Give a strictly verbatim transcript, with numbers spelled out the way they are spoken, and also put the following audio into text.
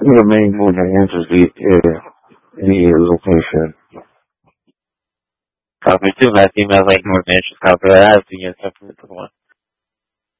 the main point that answers the uh, any location. Copy two, last email link, North Manchester, copy that, I have to get separate one.